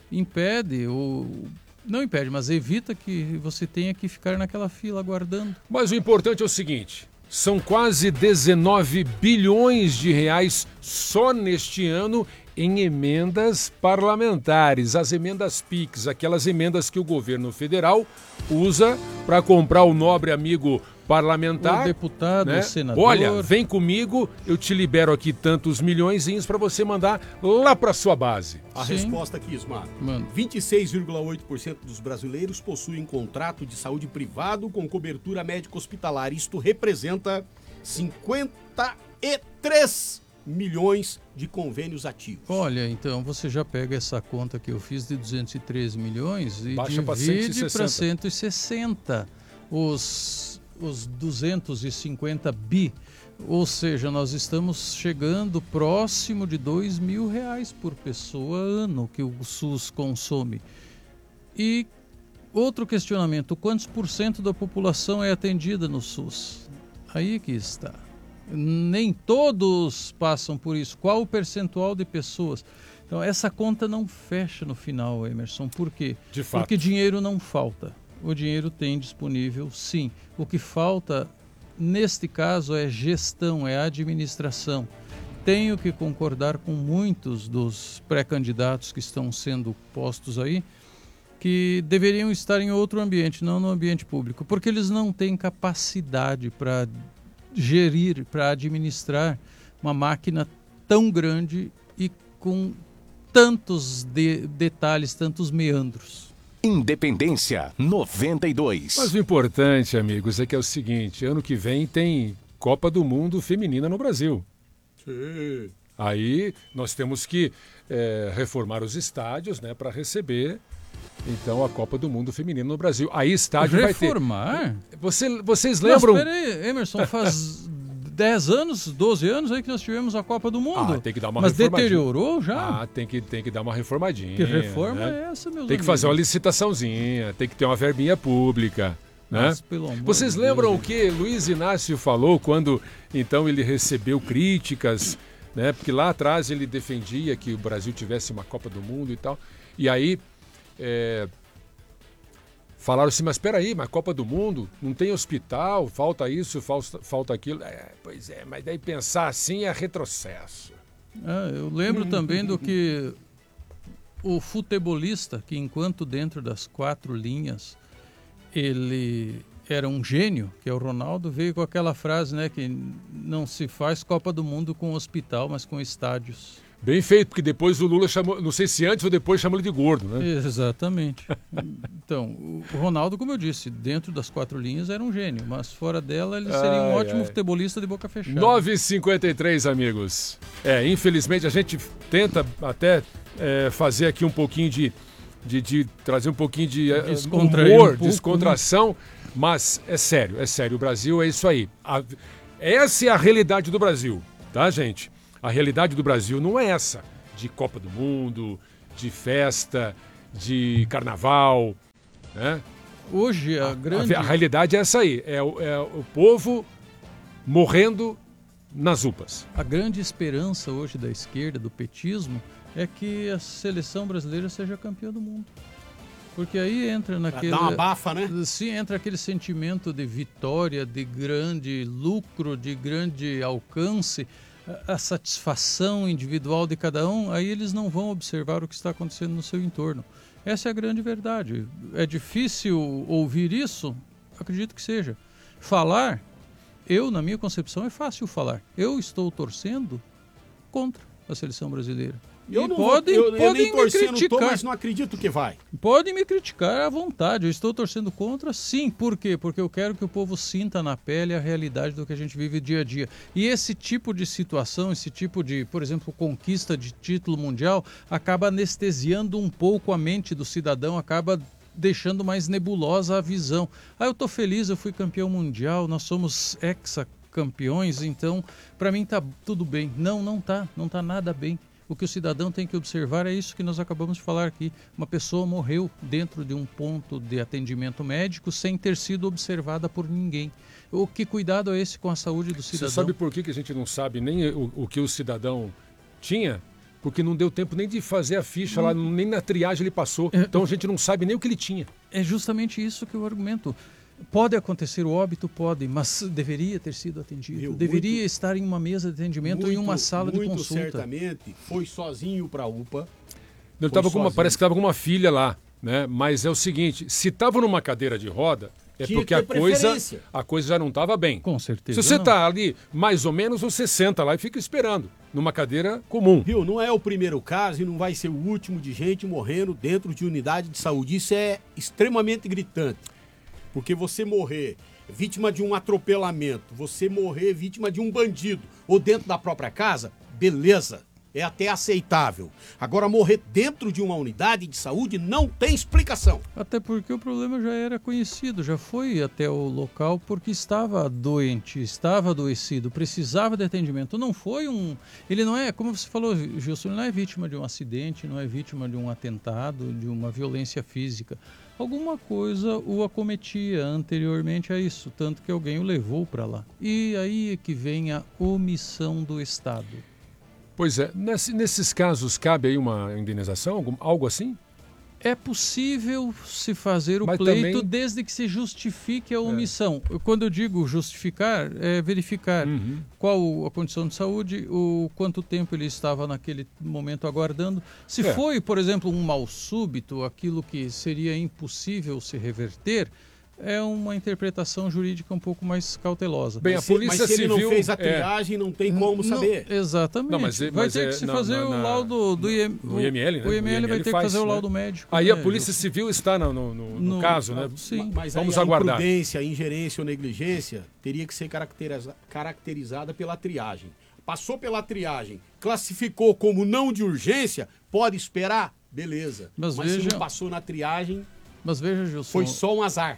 não impede, mas evita que você tenha que ficar naquela fila aguardando. Mas o importante é o seguinte, são quase 19 bilhões de reais só neste ano em emendas parlamentares, as emendas PIX, aquelas emendas que o governo federal usa para comprar o nobre amigo parlamentar. O deputado, né? O senador. Olha, vem comigo, eu te libero aqui tantos milhõezinhos para você mandar lá para sua base. A resposta aqui, Ismar. 26,8% dos brasileiros possuem contrato de saúde privado com cobertura médica hospitalar. Isto representa 53 milhões de convênios ativos. Olha, então você já pega essa conta que eu fiz de 213 milhões e baixa divide para 160 os 250 bi. Ou seja, nós estamos chegando próximo de R$2.000 por pessoa ano que o SUS consome. E outro questionamento, quantos por cento da população é atendida no SUS? Aí que está. Nem todos passam por isso. Qual o percentual de pessoas? Então, essa conta não fecha no final, Emerson. Por quê? De fato. Porque dinheiro não falta. O dinheiro tem disponível, sim. O que falta, neste caso, é gestão, é administração. Tenho que concordar com muitos dos pré-candidatos que estão sendo postos aí, que deveriam estar em outro ambiente, não no ambiente público, porque eles não têm capacidade para gerir, para administrar uma máquina tão grande e com tantos detalhes, tantos meandros. Independência 92. Mas o importante, amigos, é que é o seguinte, ano que vem tem Copa do Mundo feminina no Brasil. Sim. Aí nós temos que reformar os estádios, né, para receber então a Copa do Mundo feminino no Brasil. Aí estádio reformar? Vai ter. Vocês lembram? Mas peraí, Emerson, faz 10 anos, 12 anos aí que nós tivemos a Copa do Mundo. Tem que dar uma Mas reformadinha. Deteriorou já? Tem que dar uma reformadinha. Que reforma né? é essa, meus Tem que fazer uma licitaçãozinha, tem que ter uma verbinha pública. Né? Mas, pelo amor Vocês de lembram Deus, o que Luiz Inácio falou quando então ele recebeu críticas, né? Porque lá atrás ele defendia que o Brasil tivesse uma Copa do Mundo e tal. E aí falaram assim, mas espera aí, mas Copa do Mundo, não tem hospital, falta isso, falta aquilo. Pois é, mas daí pensar assim é retrocesso. Eu lembro também do que o futebolista, que enquanto dentro das 4 linhas ele era um gênio, que é o Ronaldo, veio com aquela frase, né, que não se faz Copa do Mundo com hospital, mas com estádios. Bem feito, porque depois o Lula chamou, não sei se antes ou depois chamou ele de gordo, né? Exatamente. Então, o Ronaldo, como eu disse, dentro das 4 linhas era um gênio, mas fora dela ele seria um ótimo futebolista de boca fechada. 9h53, amigos. Infelizmente a gente tenta até fazer aqui um pouquinho de de trazer um pouquinho de Descontrair humor, um pouco, descontração, mas é sério. O Brasil é isso aí. Essa é a realidade do Brasil, tá, gente? A realidade do Brasil não é essa, de Copa do Mundo, de festa, de carnaval, né? Hoje A realidade é essa aí, é o povo morrendo nas UPAs. A grande esperança hoje da esquerda, do petismo, é que a seleção brasileira seja campeã do mundo. Porque aí entra naquele... Dá uma bafa, né? Sim, entra aquele sentimento de vitória, de grande lucro, de grande alcance, a satisfação individual de cada um, aí eles não vão observar o que está acontecendo no seu entorno. Essa é a grande verdade. É difícil ouvir isso? Acredito que seja. Falar, na minha concepção, é fácil falar. Eu estou torcendo contra a seleção brasileira. Eu não podem eu nem me torcendo criticar. tô, mas não acredito que vai. Podem me criticar à vontade. Eu estou torcendo contra, sim. Por quê? Porque eu quero que o povo sinta na pele a realidade do que a gente vive dia a dia. E esse tipo de situação, esse tipo de, por exemplo, conquista de título mundial, acaba anestesiando um pouco a mente do cidadão, acaba deixando mais nebulosa a visão. Eu estou feliz, eu fui campeão mundial, nós somos ex-campeões, então para mim tá tudo bem. Não tá nada bem. O que o cidadão tem que observar é isso que nós acabamos de falar aqui. Uma pessoa morreu dentro de um ponto de atendimento médico sem ter sido observada por ninguém. Que cuidado é esse com a saúde do cidadão? Você sabe por que a gente não sabe nem o que o cidadão tinha? Porque não deu tempo nem de fazer a ficha lá, nem na triagem ele passou. Então a gente não sabe nem o que ele tinha. É justamente isso que eu argumento. Pode acontecer o óbito? Pode, mas deveria ter sido atendido. Deveria estar em uma mesa de atendimento ou em uma sala de consulta. Muito certamente foi sozinho para a UPA. Parece que estava com uma filha lá, né? Mas é o seguinte, se estava numa cadeira de roda, porque a coisa já não estava bem. Com certeza. Se você está ali, mais ou menos, você senta lá e fica esperando, numa cadeira comum. Viu, não é o primeiro caso e não vai ser o último de gente morrendo dentro de unidade de saúde. Isso é extremamente gritante. Porque você morrer vítima de um atropelamento, você morrer vítima de um bandido ou dentro da própria casa, beleza, é até aceitável. Agora, morrer dentro de uma unidade de saúde não tem explicação. Até porque o problema já era conhecido, já foi até o local porque estava doente, estava adoecido, precisava de atendimento. Não foi ele não é, como você falou, Gilson, ele não é vítima de um acidente, não é vítima de um atentado, de uma violência física. Alguma coisa o acometia anteriormente a isso, tanto que alguém o levou para lá. E aí é que vem a omissão do Estado. Pois é, nesses casos cabe aí uma indenização, algo assim? É possível se fazer o pleito também... desde que se justifique a omissão. Quando eu digo justificar, é verificar qual a condição de saúde, quanto tempo ele estava naquele momento aguardando. Se foi, por exemplo, um mal súbito, aquilo que seria impossível se reverter, é uma interpretação jurídica um pouco mais cautelosa. Bem, a Polícia Civil... Mas se ele não fez a triagem, não tem como saber. Exatamente. Vai ter que se fazer o laudo do IML. O IML, né? O IML vai ter que fazer o laudo médico. Aí a Polícia Civil está no caso, né? Sim. Mas vamos aí aguardar. A imprudência, ingerência ou negligência teria que ser caracterizada pela triagem. Passou pela triagem, classificou como não de urgência, pode esperar? Beleza. Mas se não passou na triagem, Gilson, foi só um azar.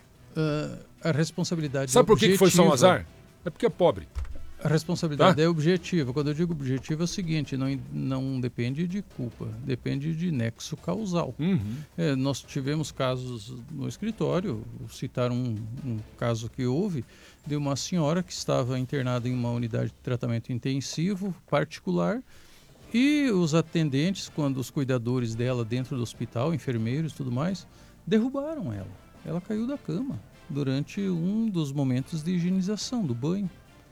A responsabilidade Sabe por que foi só um azar? É porque é pobre. A responsabilidade é objetiva. Quando eu digo objetiva é o seguinte, não depende de culpa, depende de nexo causal. Nós tivemos casos no escritório, citar um caso que houve, de uma senhora que estava internada em uma unidade de tratamento intensivo particular e os atendentes, quando os cuidadores dela dentro do hospital, enfermeiros e tudo mais, derrubaram ela. Ela caiu da cama durante um dos momentos de higienização, do banho.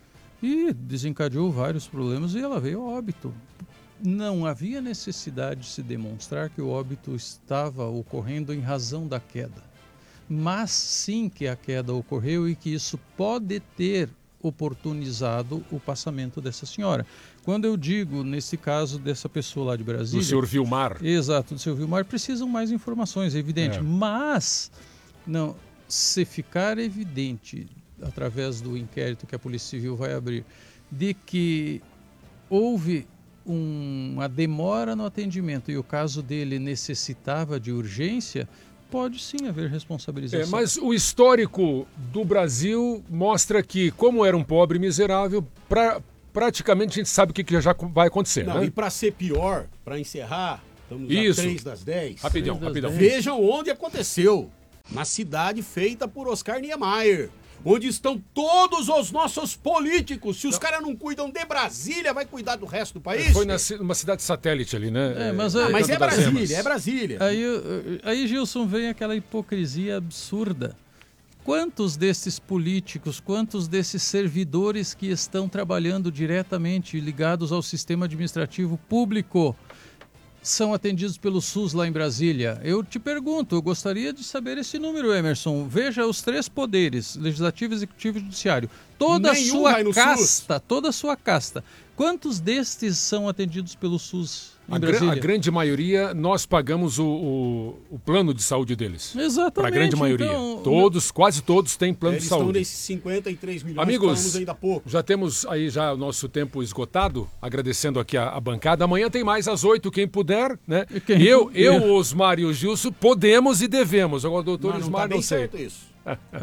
E desencadeou vários problemas e ela veio a óbito. Não havia necessidade de se demonstrar que o óbito estava ocorrendo em razão da queda. Mas sim que a queda ocorreu e que isso pode ter oportunizado o passamento dessa senhora. Quando eu digo, nesse caso dessa pessoa lá de Brasília... Do senhor Vilmar. Exato, do senhor Vilmar, precisam mais informações, é evidente. Mas... Não, se ficar evidente, através do inquérito que a Polícia Civil vai abrir, de que houve uma demora no atendimento e o caso dele necessitava de urgência, pode sim haver responsabilização. Mas o histórico do Brasil mostra que, como era um pobre miserável, praticamente a gente sabe o que já vai acontecer. Não, né? E para ser pior, para encerrar, estamos Isso. a 3 das 10. Rapidão. Vejam onde aconteceu. Na cidade feita por Oscar Niemeyer. Onde estão todos os nossos políticos. Se os caras não cuidam de Brasília, vai cuidar do resto do país? Foi numa cidade satélite ali, né? Mas é Brasília. Aí, Gilson, vem aquela hipocrisia absurda. Quantos desses políticos, quantos desses servidores que estão trabalhando diretamente ligados ao sistema administrativo público são atendidos pelo SUS lá em Brasília? Eu te pergunto, eu gostaria de saber esse número, Emerson. Veja os 3 poderes, legislativo, executivo e judiciário. Toda a sua casta. Quantos destes são atendidos pelo SUS em Brasília? A grande maioria, nós pagamos o plano de saúde deles. Exatamente. Para a grande maioria. Então, quase todos têm plano de saúde. Eles estão nesses 53 milhões Amigos, que falamos ainda há pouco. Já temos aí o nosso tempo esgotado, agradecendo aqui a bancada. Amanhã tem mais às 8, quem puder, né? Eu, Osmar e o Gilson, podemos e devemos. Agora o doutor Osmar não sei. Certo isso.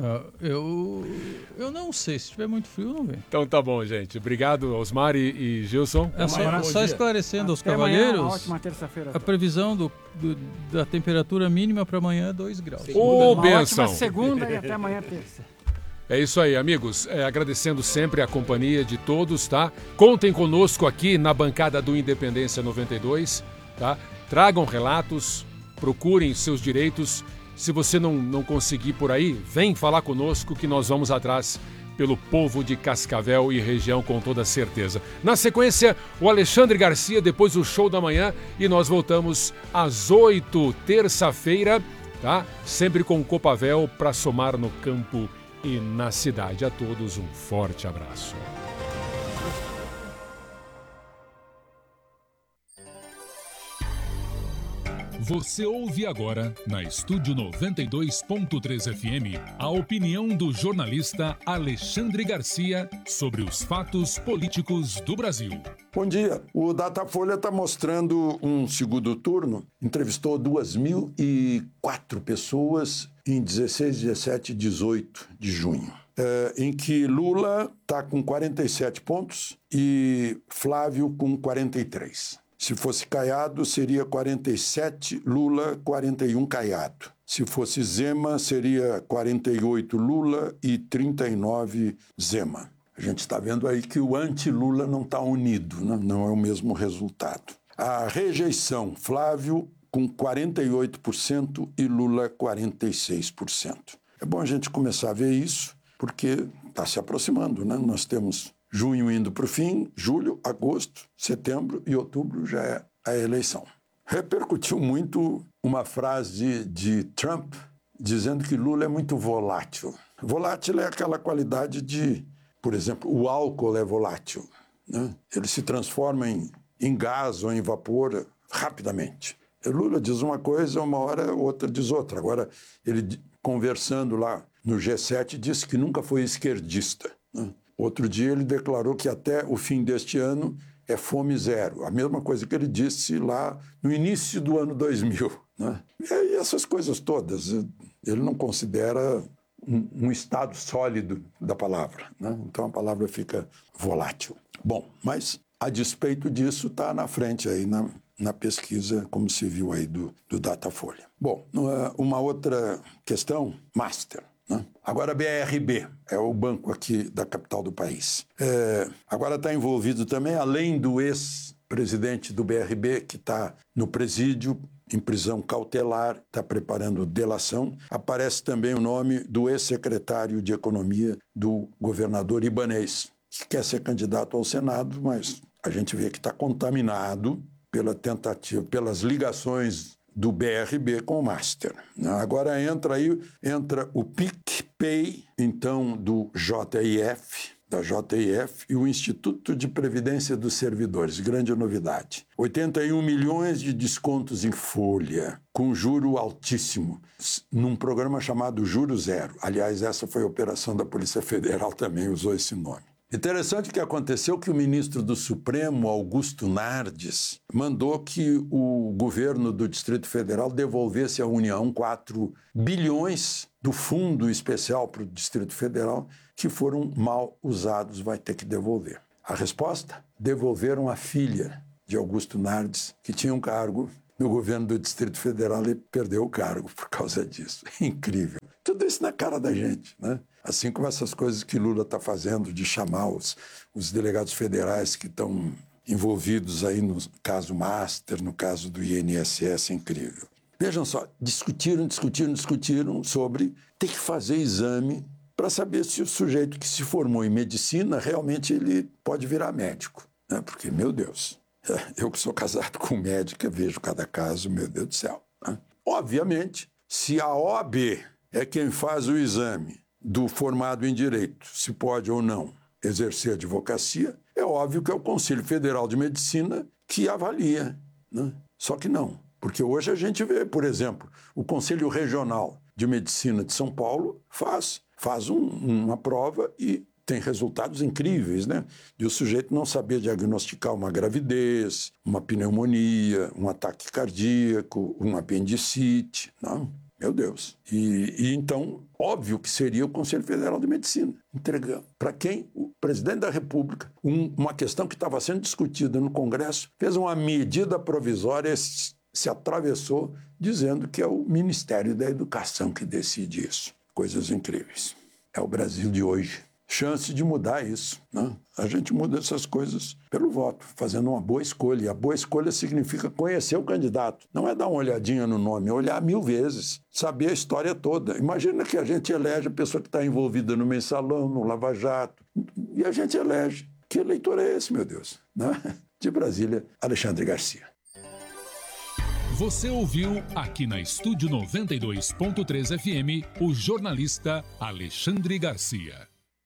Eu não sei, se estiver muito frio, não vem. Então tá bom, gente. Obrigado, Osmar e Gilson. Só esclarecendo aos cavalheiros, uma ótima terça-feira. A previsão da temperatura mínima para amanhã é 2 graus. Benção. Ótima segunda e até amanhã terça. É isso aí, amigos. Agradecendo sempre a companhia de todos, tá? Contem conosco aqui na bancada do Independência 92, tá? Tragam relatos, procurem seus direitos. Se você não conseguir por aí, vem falar conosco que nós vamos atrás pelo povo de Cascavel e região com toda certeza. Na sequência, o Alexandre Garcia, depois o Show da Manhã, e nós voltamos às 8, terça-feira, tá? Sempre com Copavel para somar no campo e na cidade. A todos um forte abraço. Você ouve agora, na Estúdio 92.3 FM, a opinião do jornalista Alexandre Garcia sobre os fatos políticos do Brasil. Bom dia. O Datafolha está mostrando um segundo turno. Entrevistou 2.004 pessoas em 16, 17 e 18 de junho. Em que Lula está com 47 pontos e Flávio com 43. Se fosse Caiado, seria 47 Lula, 41 Caiado. Se fosse Zema, seria 48 Lula e 39 Zema. A gente está vendo aí que o anti-Lula não está unido, né? Não é o mesmo resultado. A rejeição, Flávio com 48% e Lula 46%. É bom a gente começar a ver isso, porque está se aproximando, né? Nós temos junho indo para o fim, julho, agosto, setembro e outubro já é a eleição. Repercutiu muito uma frase de Trump dizendo que Lula é muito volátil. Volátil é aquela qualidade de, por exemplo, o álcool é volátil, né? Ele se transforma em gás ou em vapor rapidamente. E Lula diz uma coisa, uma hora outra diz outra. Agora, ele conversando lá no G7 disse que nunca foi esquerdista, né? Outro dia ele declarou que até o fim deste ano é fome zero. A mesma coisa que ele disse lá no início do ano 2000. Né? E essas coisas todas. Ele não considera um estado sólido da palavra, né? Então a palavra fica volátil. Bom, mas a despeito disso está na frente aí na pesquisa, como se viu aí do Datafolha. Bom, uma outra questão, Master. Agora a BRB, é o banco aqui da capital do país. Agora está envolvido também, além do ex-presidente do BRB, que está no presídio, em prisão cautelar, está preparando delação, aparece também o nome do ex-secretário de Economia do governador Ibanez, que quer ser candidato ao Senado, mas a gente vê que está contaminado pela tentativa, pelas ligações do BRB com o Master. Agora entra o PicPay, então do JIF, da JIF, e o Instituto de Previdência dos Servidores. Grande novidade. 81 milhões de descontos em folha, com juro altíssimo, num programa chamado Juro Zero. Aliás, essa foi a operação da Polícia Federal, também usou esse nome. Interessante que aconteceu que o ministro do Supremo, Augusto Nardes, mandou que o governo do Distrito Federal devolvesse à União 4 bilhões do fundo especial para o Distrito Federal que foram mal usados, vai ter que devolver. A resposta? Devolveram a filha de Augusto Nardes, que tinha um cargo no governo do Distrito Federal e perdeu o cargo por causa disso. Incrível. Tudo isso na cara da gente, né? Assim como essas coisas que Lula está fazendo de chamar os delegados federais que estão envolvidos aí no caso Master, no caso do INSS, é incrível. Vejam só, discutiram sobre ter que fazer exame para saber se o sujeito que se formou em medicina realmente ele pode virar médico, né? Porque, meu Deus, eu que sou casado com médica, vejo cada caso, meu Deus do céu, né? Obviamente, se a OAB é quem faz o exame do formado em Direito, se pode ou não exercer advocacia, é óbvio que é o Conselho Federal de Medicina que avalia, né? Só que não, porque hoje a gente vê, por exemplo, o Conselho Regional de Medicina de São Paulo faz uma prova e tem resultados incríveis, né? De o sujeito não saber diagnosticar uma gravidez, uma pneumonia, um ataque cardíaco, um apendicite, não? Meu Deus. E então, óbvio que seria o Conselho Federal de Medicina, entregando para quem o presidente da República, uma questão que estava sendo discutida no Congresso, fez uma medida provisória, se atravessou, dizendo que é o Ministério da Educação que decide isso. Coisas incríveis. É o Brasil de hoje. Chance de mudar isso, né? A gente muda essas coisas pelo voto, fazendo uma boa escolha. E a boa escolha significa conhecer o candidato. Não é dar uma olhadinha no nome, é olhar 1000 vezes, saber a história toda. Imagina que a gente elege a pessoa que está envolvida no Mensalão, no Lava Jato, e a gente elege. Que eleitor é esse, meu Deus? Né? De Brasília, Alexandre Garcia. Você ouviu aqui na Estúdio 92.3 FM o jornalista Alexandre Garcia.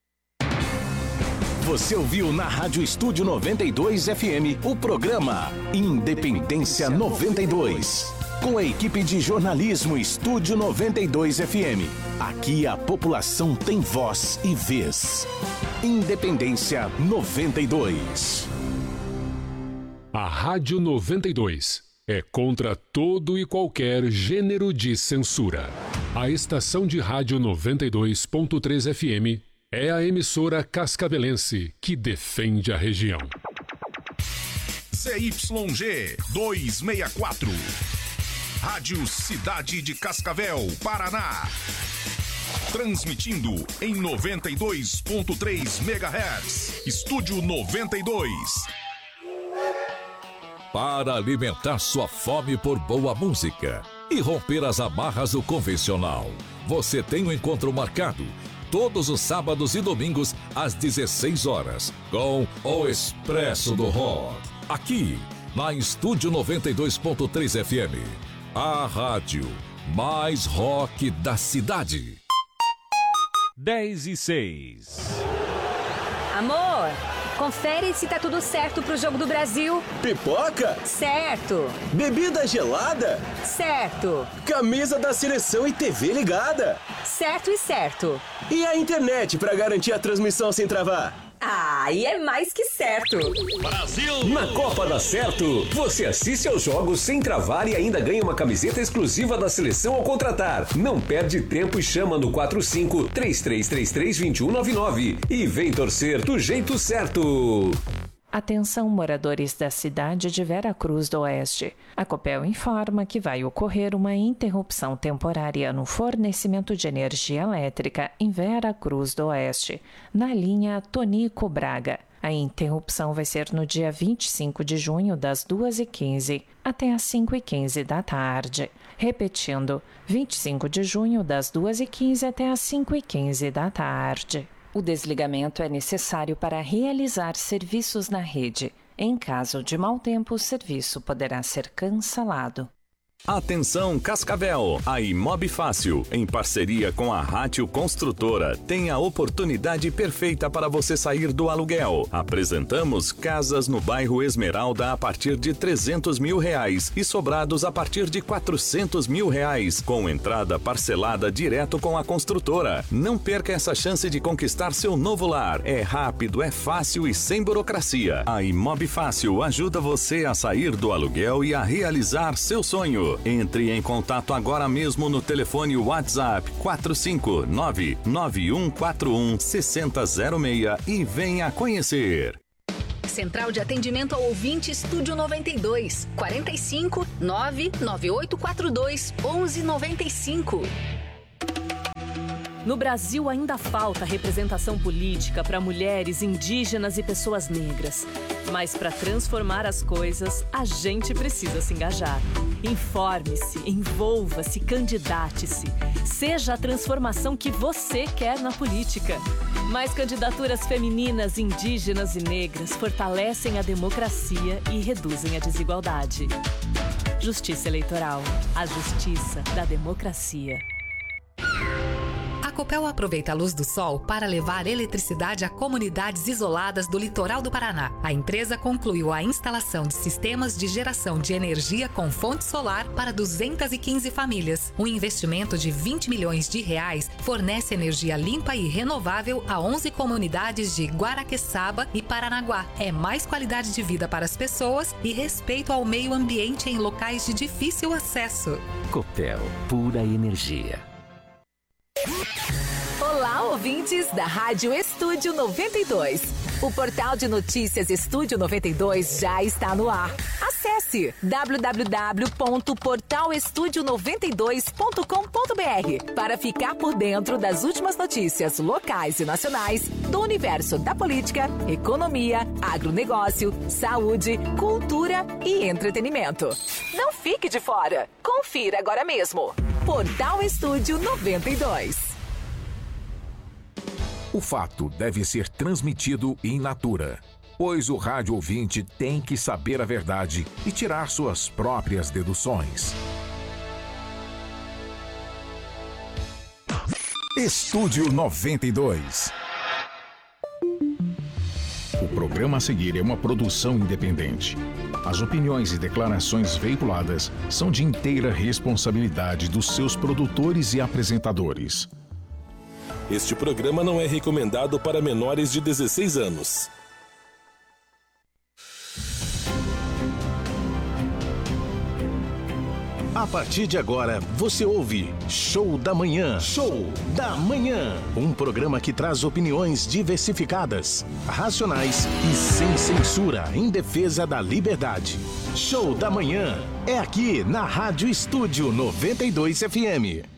Você ouviu na Rádio Estúdio 92 FM o programa Independência 92. Com a equipe de jornalismo Estúdio 92 FM. Aqui a população tem voz e vez. Independência 92. A Rádio 92 é contra todo e qualquer gênero de censura. A estação de rádio 92.3 FM é a emissora cascavelense que defende a região. ZYG 264. Rádio Cidade de Cascavel, Paraná. Transmitindo em 92.3 MHz. Estúdio 92. Para alimentar sua fome por boa música e romper as amarras do convencional, você tem um encontro marcado todos os sábados e domingos às 16 horas com o Expresso do Rock. Aqui na Estúdio 92.3 FM, a rádio mais rock da cidade. 10:06. Amor, confere se tá tudo certo pro jogo do Brasil. Pipoca? Certo. Bebida gelada? Certo. Camisa da seleção e TV ligada? Certo e certo. E a internet pra garantir a transmissão sem travar? E é mais que certo. Brasil! Na Copa dá certo, você assiste aos jogos sem travar e ainda ganha uma camiseta exclusiva da seleção ao contratar. Não perde tempo e chama no 45-3333-2199 e vem torcer do jeito certo. Atenção, moradores da cidade de Vera Cruz do Oeste. A Copel informa que vai ocorrer uma interrupção temporária no fornecimento de energia elétrica em Vera Cruz do Oeste, na linha Tonico Braga. A interrupção vai ser no dia 25 de junho, das 2h15 até as 5h15 da tarde. Repetindo, 25 de junho, das 2h15 até as 5h15 da tarde. O desligamento é necessário para realizar serviços na rede. Em caso de mau tempo, o serviço poderá ser cancelado. Atenção Cascavel, a Imob Fácil, em parceria com a Rátio Construtora, tem a oportunidade perfeita para você sair do aluguel. Apresentamos casas no bairro Esmeralda a partir de R$300 mil e sobrados a partir de R$400 mil, com entrada parcelada direto com a construtora. Não perca essa chance de conquistar seu novo lar. É rápido, é fácil e sem burocracia. A Imob Fácil ajuda você a sair do aluguel e a realizar seu sonho. Entre em contato agora mesmo no telefone WhatsApp 459-9141-6006 e venha conhecer. Central de Atendimento ao Ouvinte Estúdio 92, 45 99842 1195. No Brasil ainda falta representação política para mulheres, indígenas e pessoas negras. Mas para transformar as coisas, a gente precisa se engajar. Informe-se, envolva-se, candidate-se. Seja a transformação que você quer na política. Mais candidaturas femininas, indígenas e negras fortalecem a democracia e reduzem a desigualdade. Justiça Eleitoral. A justiça da democracia. A Copel aproveita a luz do sol para levar eletricidade a comunidades isoladas do litoral do Paraná. A empresa concluiu a instalação de sistemas de geração de energia com fonte solar para 215 famílias. Um investimento de R$20 milhões fornece energia limpa e renovável a 11 comunidades de Guaraqueçaba e Paranaguá. É mais qualidade de vida para as pessoas e respeito ao meio ambiente em locais de difícil acesso. Copel, pura energia. Olá, ouvintes da Rádio Estúdio 92. O portal de notícias Estúdio 92 já está no ar. Acesse www.portalestudio92.com.br para ficar por dentro das últimas notícias locais e nacionais do universo da política, economia, agronegócio, saúde, cultura e entretenimento. Não fique de fora. Confira agora mesmo. Portal Estúdio 92. O fato deve ser transmitido in natura, pois o rádio ouvinte tem que saber a verdade e tirar suas próprias deduções. Estúdio 92. O programa a seguir é uma produção independente. As opiniões e declarações veiculadas são de inteira responsabilidade dos seus produtores e apresentadores. Este programa não é recomendado para menores de 16 anos. A partir de agora, você ouve Show da Manhã. Show da Manhã. Um programa que traz opiniões diversificadas, racionais e sem censura, em defesa da liberdade. Show da Manhã é aqui na Rádio Estúdio 92 FM.